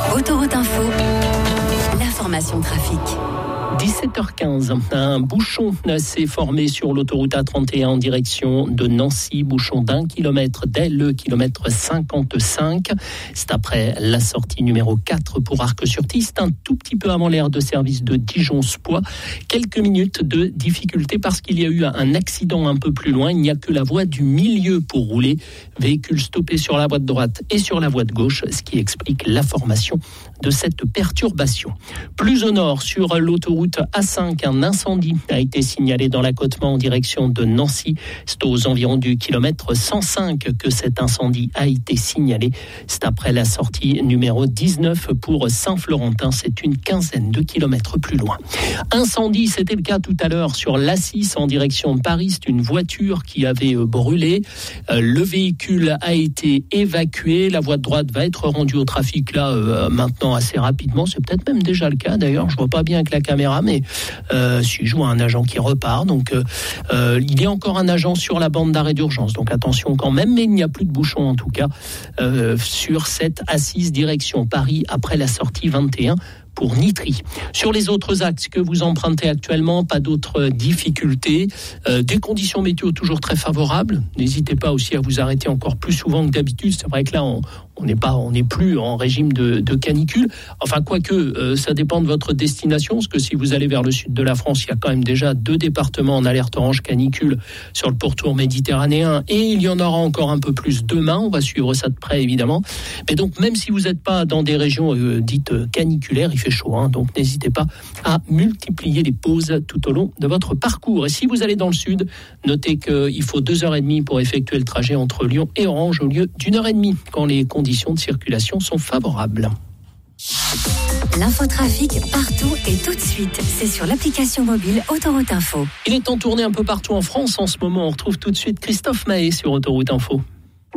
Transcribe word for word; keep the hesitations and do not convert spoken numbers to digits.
Autoroute Info, l'information trafic. dix-sept heures quinze, un bouchon s'est formé sur l'autoroute A trente et un en direction de Nancy, bouchon d'un kilomètre dès le kilomètre cinquante-cinq. C'est après la sortie numéro quatre pour Arc-sur-Tille. C'est un tout petit peu avant l'aire de service de Dijon-Spoix. Quelques minutes de difficulté parce qu'il y a eu un accident un peu plus loin. Il n'y a que la voie du milieu pour rouler. Véhicule stoppé sur la voie de droite et sur la voie de gauche, ce qui explique la formation de cette perturbation. Plus au nord, sur l'autoroute A cinq, un incendie a été signalé dans l'accotement en direction de Nancy. C'est aux environs du kilomètre cent cinq que cet incendie a été signalé. C'est après la sortie numéro dix-neuf pour Saint-Florentin. C'est une quinzaine de kilomètres plus loin. Incendie, c'était le cas tout à l'heure sur l'A six en direction de Paris. C'est une voiture qui avait brûlé. Le véhicule a été évacué. La voie de droite va être rendue au trafic là euh, maintenant assez rapidement. C'est peut-être même déjà le cas d'ailleurs. Je vois pas bien avec la caméra, mais euh, si je vois un agent qui repart, donc euh, euh, il y a encore un agent sur la bande d'arrêt d'urgence, donc attention quand même, mais il n'y a plus de bouchon en tout cas euh, sur cette A six direction Paris après la sortie vingt et un pour Nitry. Sur les autres axes que vous empruntez actuellement, pas d'autres difficultés. Euh, des conditions météo toujours très favorables. N'hésitez pas aussi à vous arrêter encore plus souvent que d'habitude. C'est vrai que là, on on n'est pas, on n'est plus en régime de, de canicule. Enfin, quoique, euh, ça dépend de votre destination, parce que si vous allez vers le sud de la France, il y a quand même déjà deux départements en alerte orange canicule sur le pourtour méditerranéen, et il y en aura encore un peu plus demain. On va suivre ça de près, évidemment. Mais donc, même si vous n'êtes pas dans des régions euh, dites caniculaires, il fait chaud, hein, donc n'hésitez pas à multiplier les pauses tout au long de votre parcours. Et si vous allez dans le sud, notez qu'il faut deux heures et demie pour effectuer le trajet entre Lyon et Orange au lieu d'une heure et demie quand les conditions de circulation sont favorables. L'infotrafic partout et tout de suite, c'est sur l'application mobile Autoroute Info. Il est en tournée un peu partout en France en ce moment. On retrouve tout de suite Christophe Mahé sur Autoroute Info.